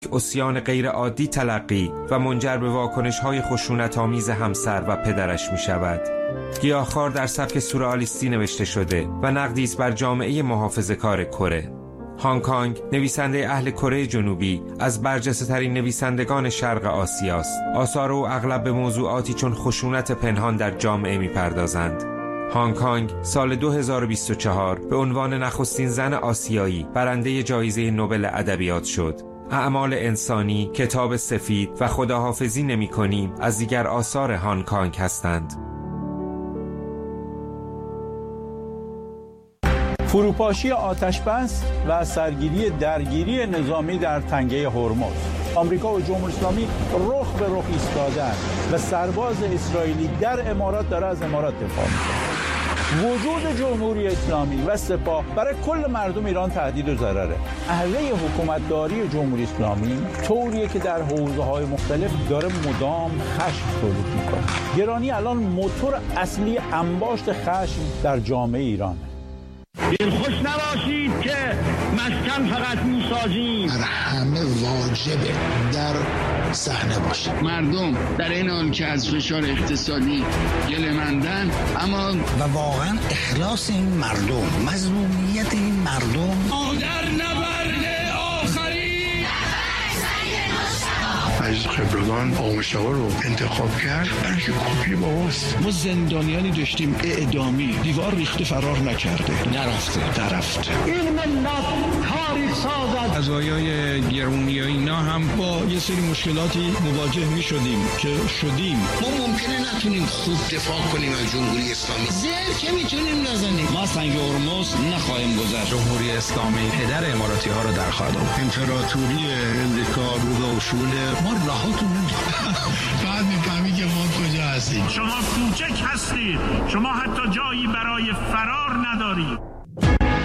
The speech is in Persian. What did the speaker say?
عصیان غیر عادی تلقی و منجر به واکنش‌های خشونت‌آمیز همسر و پدرش می‌شود. گیاهخوار در سبک سورئالیستی نوشته شده و نقدی است بر جامعه محافظه‌کار کره. هانگ کانگ، نویسنده اهل کره جنوبی، از برجسته‌ترین نویسندگان شرق آسیا است. آثار او اغلب به موضوعاتی چون خشونت پنهان در جامعه می‌پردازند. هانگ کانگ سال 2024 به عنوان نخستین زن آسیایی برنده جایزه نوبل ادبیات شد. اعمال انسانی، کتاب سفید و خداحافظی نمی‌کنیم از دیگر آثار هانگ کانگ هستند. فروپاشی آتش‌بس و سرگیری درگیری نظامی در تنگه هرمز. آمریکا و جمهوری اسلامی رخ به رخ ایستادند و سرباز اسرائیلی در امارات داره از امارات دفاع می‌کنه. وجود جمهوری اسلامی و سپاه برای کل مردم ایران تهدید و ضرره. اهله حکومتداری جمهوری اسلامی طوریه که در حوزه‌های مختلف داره مدام خشم تولید می‌کنه. گرانی الان موتور اصلی انباشت خشم در جامعه ایرانه. دلخوش نباشید که مسکن فقط میسازیم، بر همه واجبه در صحنه باشه. مردم در این حال که از فشار اقتصادی گله‌مندن، اما و واقعا اخلاص این مردم، مظلومیت این مردم مادر نبرد آخری. از خبرگان آموزش‌ها رو انتخاب کرد برای که کپی باباست. ما زندانیانی داشتیم اعدامی، دیوار ریخته فرار نکرده، نرفته. این ملت تاریخ سازد. قضایای گرونی و اینا هم با یه سری مشکلاتی مواجه می شدیم که شدیم. ما ممکنه نتونیم خوب دفاع کنیم از جمهوری اسلامی، زر که میتونیم نزنیم. ما سنگ هرمز نخواهیم گذشت. جمهوری اسلامی پدر اماراتی ها رو در خواهد آورد. امپراتوری امریکا رو شونه ما راهاتون نمیدونیم. بعد میفهمی که ما کجا هستیم. شما کوچک هستید، شما حتی جایی برای فرار ندارید.